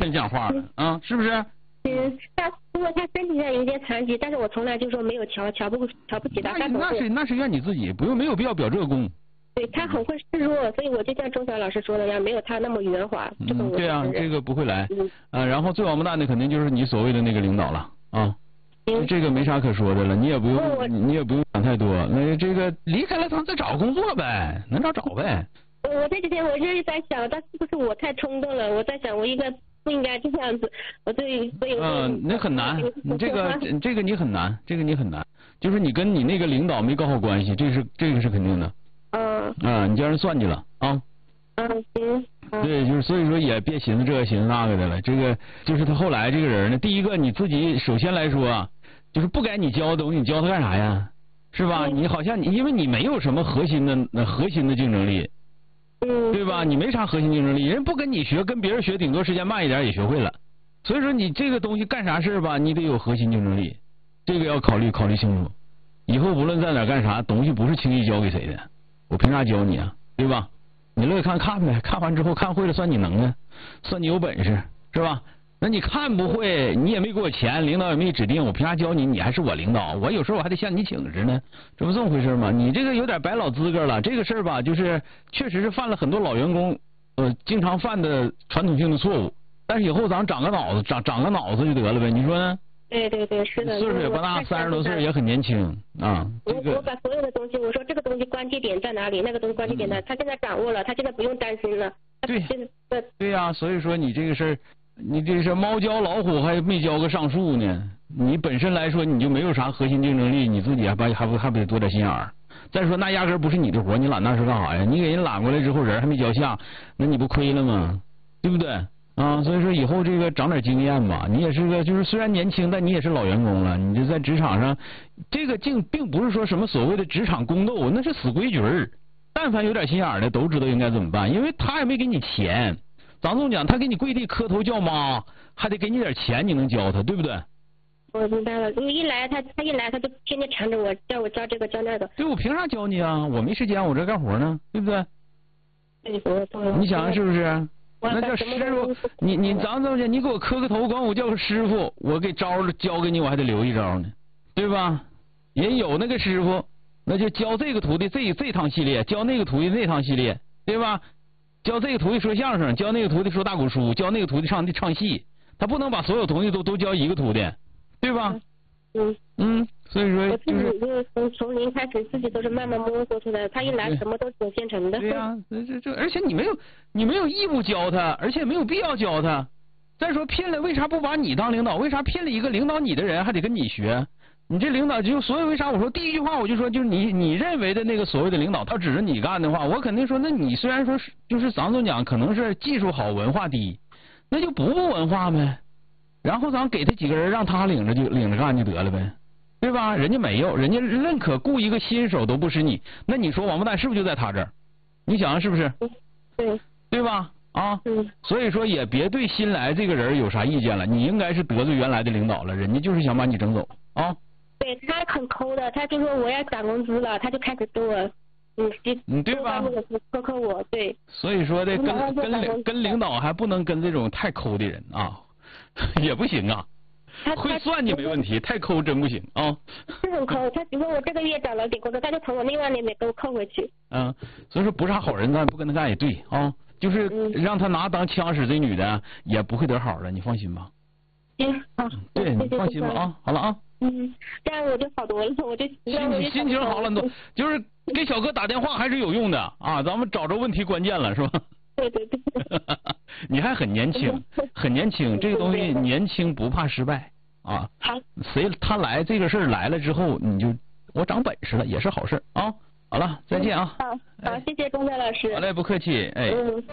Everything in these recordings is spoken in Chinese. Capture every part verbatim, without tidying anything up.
真讲话了啊，是不是？ 嗯，他不过他身体上有一点残疾，但是我从来就说没有瞧瞧不瞧不起他。 那那是那是怨你自己，不用没有必要表这个功。 对他很会示弱，所以我就像钟晓老师说的一样，没有他那么圆滑。这个我对啊，这个不会来。嗯。啊，然后最王八蛋的肯定就是你所谓的那个领导了啊。嗯。这个没啥可说的了，你也不用你也不用想太多。那这个离开了他再找工作呗，能找找呗。 我这几天我就是在想，他是不是我太冲动了？我在想，我应该不应该这样子？我对，所以嗯，那很难，你这个这个你很难，这个你很难，就是你跟你那个领导没搞好关系，这是这个是肯定的。嗯。啊，你叫人算计了啊。 嗯行。 对，就是所以说也别寻思这个寻思那个的了，这个就是他后来这个人呢，第一个你自己首先来说，就是不该你教的东西，你教他干啥呀？是吧？你好像你因为你没有什么核心的核心的竞争力。对吧？你没啥核心竞争力，人不跟你学，跟别人学，顶多时间慢一点也学会了。所以说你这个东西干啥事吧，你得有核心竞争力，这个要考虑考虑清楚。以后无论在哪干啥，东西不是轻易教给谁的，我凭啥教你啊？对吧？你乐意看看呗，看完之后看会了算你能耐，算你有本事，是吧？那你看不会，你也没给我钱，领导也没指定，我凭啥教你？你还是我领导，我有时候我还得向你请示呢，这不这么回事吗？你这个有点白老资格了。这个事儿吧，就是确实是犯了很多老员工呃经常犯的传统性的错误。但是以后咱长个脑子，长长个脑子就得了呗，你说呢？ 对对对，是的。 岁数也不大，三十多岁也很年轻啊。 我我把所有的东西，我说这个东西关键点在哪里，那个东西关键点在，他现在掌握了，他现在不用担心了。 对。对呀，所以说你这个事儿。你这是猫教老虎还没教个上树呢，你本身来说你就没有啥核心竞争力，你自己还不还不还不得多点心眼儿？再说那压根不是你的活，你揽那事干啥呀？你给人揽过来之后人还没交下，那你不亏了吗？对不对啊？所以说以后这个长点经验吧，你也是个就是虽然年轻，但你也是老员工了，你就在职场上，这个竟并不是说什么所谓的职场宫斗，那是死规矩儿。但凡有点心眼儿的都知道应该怎么办，因为他也没给你钱。张总讲，他给你跪地磕头叫妈，还得给你点钱，你能教他，对不对？ 我明白了，因为一来他他一来他就天天缠着我，叫我教这个教那个。 对，我凭啥教你啊？我没时间，我这干活呢，对不对？ 对，我懂。 你想是不是？那叫师傅，你你张总讲，你给我磕个头，管我叫个师傅，我给招教给你，我还得留一招呢，对吧？人有那个师傅，那就教这个徒弟这这趟系列，教那个徒弟那趟系列，对吧？教这个徒弟说相声，教那个徒弟说大鼓书，教那个徒弟唱唱戏，他不能把所有东西都都教一个徒弟，对吧？ 嗯嗯，所以说就是。 我自己从从零开始，自己都是慢慢摸索出来的。他一来什么都有现成的。 对呀、啊，这这而且你没有你没有义务教他，而且没有必要教他。再说聘了，为啥不把你当领导？为啥聘了一个领导你的人还得跟你学？你这领导就所以为啥我说第一句话我就说就是你你认为的那个所谓的领导，他指着你干的话，我肯定说那你虽然说是就是咱总讲可能是技术好文化低，那就不不文化呗，然后咱给他几个人让他领着就领着干就得了呗，对吧？人家没有，人家认可雇一个新手都不是你，那你说王八蛋是不是就在他这儿？你想想是不是？ 对， 对吧？啊，所以说也别对新来这个人有啥意见了，你应该是得罪原来的领导了，人家就是想把你整走啊。 对，他很抠的，他就说我要涨工资了，他就开始对我，嗯， 嗯，对吧？ 苛刻我，对。 所以说的跟跟领跟领导还不能跟这种太抠的人啊，也不行啊。会算计没问题，太抠真不行啊。 是很抠，他比如说我这个月涨了点工资，他就从我另外那边给我扣回去。 嗯，所以说不是好人，咱不跟他干也对啊，就是让他拿当枪使，这女的也不会得好的，你放心吧。 行，好。 对，你放心吧啊，好了啊。 嗯，这样我就好多了，我就心心情好了很多，就是给小哥打电话还是有用的啊，咱们找着问题关键了是吧？ 对对对。 你还很年轻，很年轻，这个东西年轻不怕失败啊。 好。 谁他来这个事儿来了之后，你就我长本事了，也是好事啊。好了，再见啊。 好，好，谢谢钟晓老师。 好嘞，不客气，哎。嗯。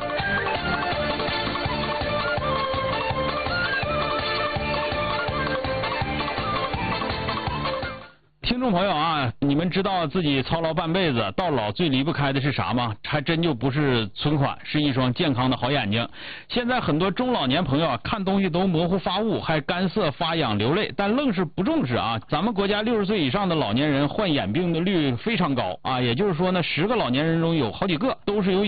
听众朋友啊，你们知道自己操劳半辈子，到老最离不开的是啥吗？还真就不是存款，是一双健康的好眼睛。现在很多中老年朋友啊，看东西都模糊发雾，还干涩发痒流泪，但愣是不重视啊。咱们国家六十岁以上的老年人患眼病的率非常高啊，也就是说呢，十个老年人中有好几个都是由